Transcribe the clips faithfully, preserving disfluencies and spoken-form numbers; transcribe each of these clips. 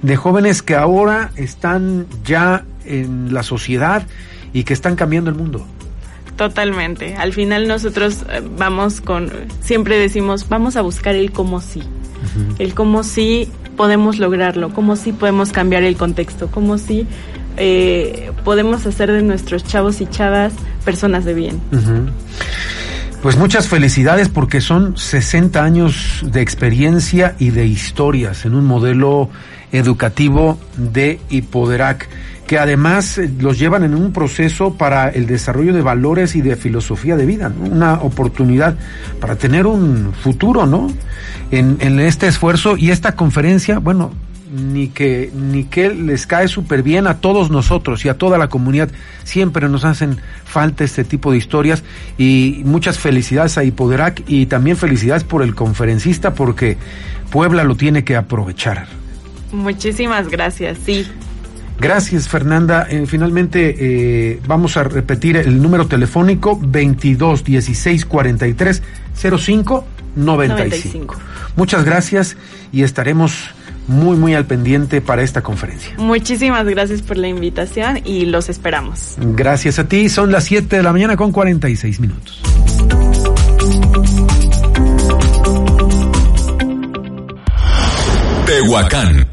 de jóvenes que ahora están ya en la sociedad y que están cambiando el mundo. Totalmente. Al final nosotros vamos con, siempre decimos, vamos a buscar el cómo sí. Uh-huh. El cómo sí podemos lograrlo, cómo sí podemos cambiar el contexto, cómo sí eh, podemos hacer de nuestros chavos y chavas personas de bien. Uh-huh. Pues muchas felicidades, porque son sesenta años de experiencia y de historias en un modelo educativo de Hipoderac, que además los llevan en un proceso para el desarrollo de valores y de filosofía de vida, ¿no? Una oportunidad para tener un futuro, ¿no? En, en este esfuerzo y esta conferencia, bueno, ni que ni que les cae súper bien a todos nosotros y a toda la comunidad. Siempre nos hacen falta este tipo de historias, y muchas felicidades a Hipoderac, y también felicidades por el conferencista, porque Puebla lo tiene que aprovechar. Muchísimas gracias, sí. Gracias, Fernanda. Eh, finalmente eh, vamos a repetir el número telefónico: veintidós dieciséis cuarenta y tres cero cinco noventa y cinco. Muchas gracias, y estaremos muy muy al pendiente para esta conferencia. Muchísimas gracias por la invitación y los esperamos. Gracias a ti. Son las siete de la mañana con cuarenta y seis minutos. Tehuacán.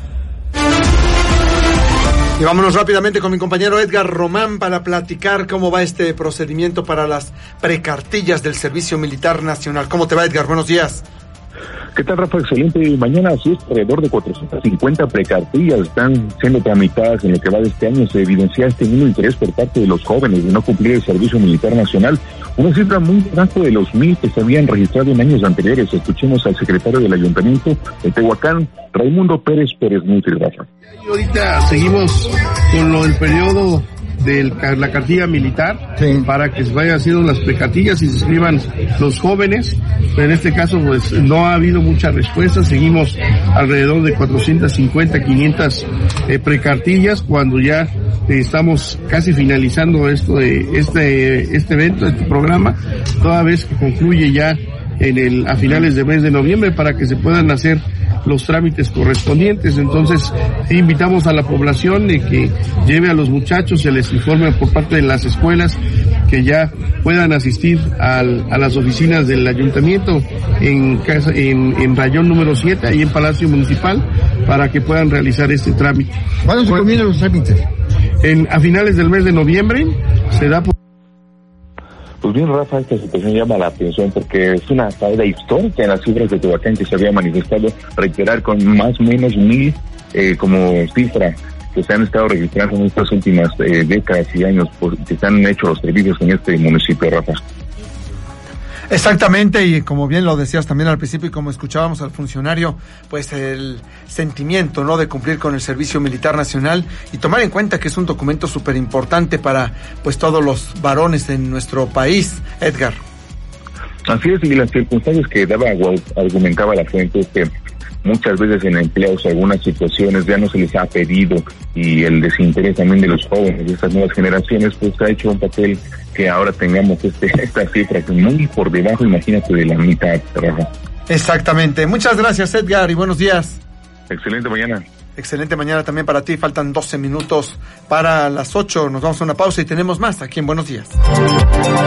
Y vámonos rápidamente con mi compañero Edgar Román para platicar cómo va este procedimiento para las precartillas del Servicio Militar Nacional. ¿Cómo te va, Edgar? Buenos días. ¿Qué tal, Rafa? Excelente mañana. Así es, alrededor de cuatrocientas cincuenta precartillas están siendo tramitadas en lo que va de este año. Se evidencia este mismo interés por parte de los jóvenes de no cumplir el Servicio Militar Nacional, una cifra muy baja de los mil que se habían registrado en años anteriores. Escuchemos al secretario del Ayuntamiento de Tehuacán, Raimundo Pérez Pérez Muti, Rafa. Y ahorita seguimos con lo del periodo de la cartilla militar, sí, para que se vayan haciendo las precartillas y se inscriban los jóvenes. Pero en este caso pues no ha habido mucha respuesta. Seguimos alrededor de cuatrocientas cincuenta, quinientas eh, precartillas, cuando ya eh, estamos casi finalizando esto de este este evento, este programa, toda vez que concluye ya en el a finales de mes de noviembre, para que se puedan hacer los trámites correspondientes. Entonces invitamos a la población de que lleve a los muchachos, se les informe por parte de las escuelas que ya puedan asistir al, a las oficinas del ayuntamiento en casa, en, en rayón número siete, ahí en Palacio Municipal, para que puedan realizar este trámite. ¿Cuándo se comienzan los trámites? En, a finales del mes de noviembre se da por... Pues bien, Rafa, esta situación llama la atención porque es una caída histórica en las cifras de Tehuacán que se había manifestado, reiterar, con más o menos mil eh, como cifra que se han estado registrando en estas últimas eh, décadas y años porque se han hecho los servicios en este municipio, Rafa. Exactamente, y como bien lo decías también al principio y como escuchábamos al funcionario, pues el sentimiento, ¿no?, de cumplir con el Servicio Militar Nacional y tomar en cuenta que es un documento súper importante para pues todos los varones en nuestro país, Edgar. Así es, y las circunstancias que daba, argumentaba la gente, es que muchas veces en empleos, algunas situaciones ya no se les ha pedido, y el desinterés también de los jóvenes, de estas nuevas generaciones, pues ha hecho un papel que ahora tengamos este esta cifra que es muy por debajo, imagínate, de la mitad, Rafa. Exactamente. Muchas gracias, Edgar, y buenos días. Excelente mañana. Excelente mañana también para ti. Faltan doce minutos para las ocho. Nos vamos a una pausa y tenemos más aquí en Buenos Días.